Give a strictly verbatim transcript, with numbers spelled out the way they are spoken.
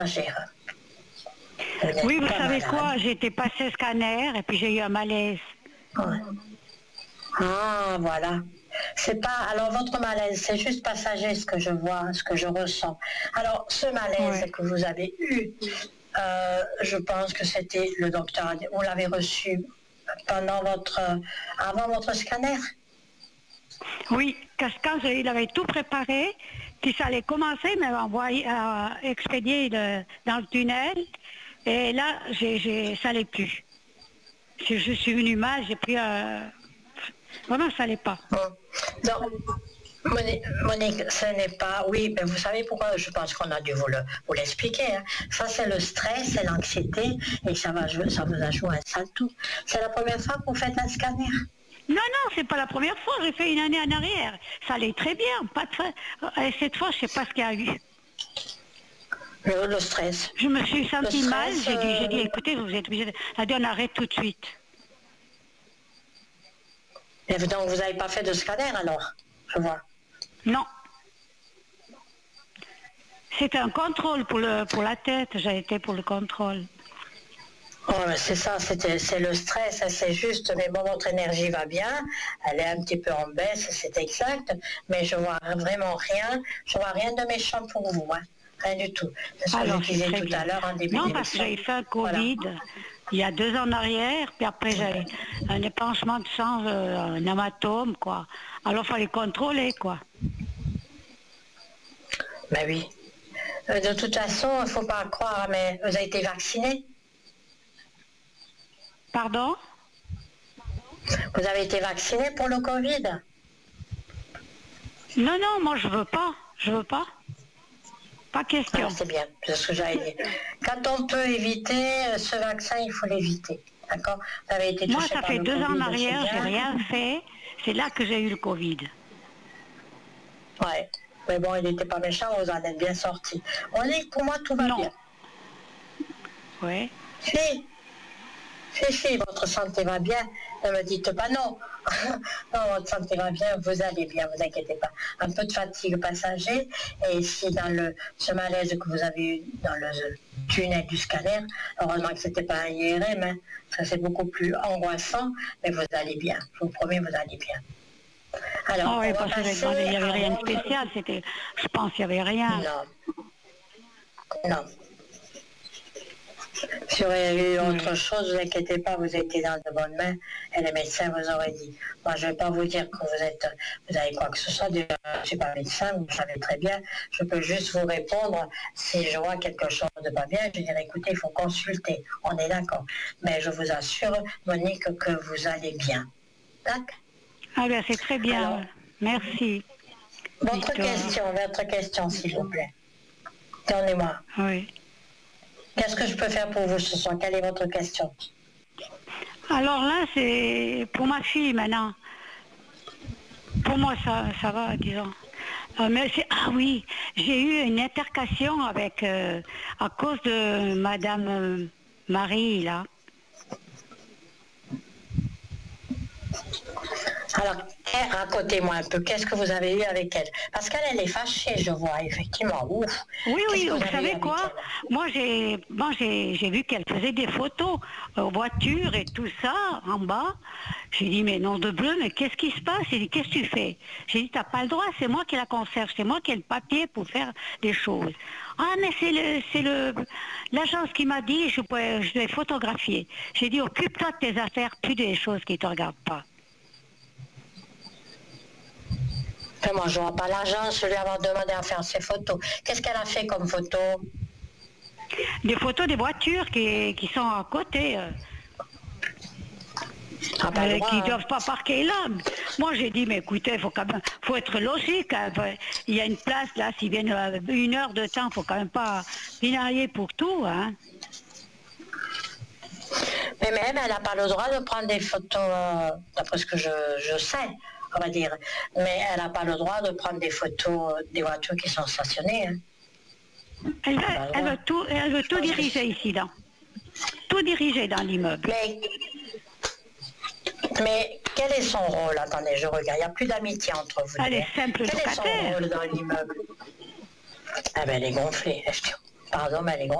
passagère. Oui, vous savez malade. Quoi, j'ai été passée scanner et puis j'ai eu un malaise. Ouais. Ah, voilà. C'est pas. Alors, votre malaise, c'est juste passager ce que je vois, ce que je ressens. Alors, ce malaise ouais. que vous avez eu, euh, je pense que c'était le docteur. Vous l'avez reçu pendant votre. avant votre scanner? Oui, quand il avait tout préparé, puis ça allait commencer, il m'avait envoyé, euh, expédié le, dans le tunnel, et là, j'ai, j'ai, ça n'allait plus. Je, je suis venue mal, j'ai pris... Euh, vraiment, ça n'allait pas. Bon. Non, Monique, Monique, ce n'est pas... Oui, mais vous savez pourquoi? Je pense qu'on a dû vous, le, vous l'expliquer. Hein. Ça, c'est le stress, c'est l'anxiété, et ça, va jouer, ça vous a joué un sale tout. C'est la première fois que vous faites un scanner? Non, non, c'est pas la première fois, j'ai fait une année en arrière. Ça allait très bien, pas de... Et cette fois, je sais pas ce qu'il y a eu. Le, le stress. Je me suis sentie mal, j'ai dit, j'ai dit, euh... écoutez, vous êtes obligé de... Elle a dit, on arrête tout de suite. Et donc, vous n'avez pas fait de scanner, alors? Je vois. Non. C'était un contrôle pour, le, pour la tête, j'ai été pour le contrôle. Oh, c'est ça, c'était, c'est le stress, c'est juste, mais bon, votre énergie va bien, elle est un petit peu en baisse, c'est exact, mais je vois vraiment rien, je vois rien de méchant pour vous, hein, rien du tout. C'est ce que Alors, je disais tout bien. à l'heure en début Non, d'émission. parce que j'avais fait un Covid, voilà. Il y a deux ans en arrière, puis après j'avais un épanchement de sang, euh, un hématome, quoi. Alors, il fallait contrôler, quoi. Ben oui. Euh, de toute façon, il ne faut pas croire, mais vous avez été vacciné? Pardon? Vous avez été vacciné pour le Covid? Non, non, moi je veux pas. Je veux pas. Pas question. Ah, c'est bien, c'est ce que j'allais dire. Quand on peut éviter ce vaccin, il faut l'éviter. D'accord? Vous avez été touché moi, ça par fait le deux COVID, ans en arrière, j'ai bien. rien fait. C'est là que j'ai eu le Covid. Ouais. Mais bon, il n'était pas méchant, vous en êtes bien sortis. On dit que pour moi, tout va non. bien. Oui. Si, si, si, votre santé va bien. Ne me dites pas non. Non, votre santé va bien, vous allez bien, vous inquiétez pas. Un peu de fatigue passager, et si dans le, ce malaise que vous avez eu dans le tunnel du scanner, heureusement que c'était pas un I R M, hein, ça c'est beaucoup plus angoissant, mais vous allez bien, je vous promets, vous allez bien. Alors, oh oui, parce qu'il n'y avait rien de spécial, c'était, je pense qu'il n'y avait rien. Non. Non. Si vous avez eu autre chose, ne vous inquiétez pas, vous étiez dans de bonnes mains et les médecins vous auraient dit. Moi, je ne vais pas vous dire que vous êtes, vous avez quoi que ce soit. Déjà, je ne suis pas médecin, vous le savez très bien. Je peux juste vous répondre si je vois quelque chose de pas bien. Je dirais, écoutez, il faut consulter. On est d'accord. Mais je vous assure, Monique, que vous allez bien. D'accord? Ah bien, c'est très bien. Alors, merci. Votre Victor. question, votre question, s'il vous plaît. Donnez-moi. Oui. Qu'est-ce que je peux faire pour vous ce soir? Quelle est votre question? Alors là, c'est pour ma fille maintenant. Pour moi, ça, ça va, disons. Euh, mais c'est, ah oui, j'ai eu une intercation avec, euh, à cause de Madame euh, Marie, là. Alors, racontez-moi un peu, qu'est-ce que vous avez eu avec elle? Parce qu'elle, elle est fâchée, je vois, effectivement. Ouf. Oui, oui, vous, vous savez quoi? Moi, j'ai, moi j'ai, j'ai vu qu'elle faisait des photos aux voitures et tout ça, en bas. J'ai dit, mais nom de bleu, mais qu'est-ce qui se passe? J'ai dit, qu'est-ce que tu fais? J'ai dit, t'as pas le droit, c'est moi qui la conserve, c'est moi qui ai le papier pour faire des choses. Ah, mais c'est le, c'est le, l'agence qui m'a dit, je pouvais, je devais photographier. J'ai dit, occupe-toi de tes affaires, plus des choses qui ne te regardent pas. Mais moi, je ne vois pas l'agence lui avoir demandé à faire ses photos. Qu'est-ce qu'elle a fait comme photo? Des photos des voitures qui, qui sont à côté. Euh, ah, ben, euh, droit, qui ne hein. doivent pas parquer là. Moi, j'ai dit, mais écoutez, il faut quand même, faut être logique. Hein. Il y a une place là, s'ils viennent euh, une heure de temps, il ne faut quand même pas pinailler pour tout. Hein. Mais même, elle n'a pas le droit de prendre des photos, euh, d'après ce que je, je sais. On va dire, mais elle n'a pas le droit de prendre des photos des voitures qui sont stationnées. Hein. Elle, veut, elle, veut tout, elle veut tout diriger ici, là. Tout diriger dans l'immeuble. Mais, mais quel est son rôle? Attendez, je regarde. Il n'y a plus d'amitié entre vous. Elle est simple Quel locataire. est son rôle dans l'immeuble? Ah ben, elle est gonflée. Pardon, mais elle est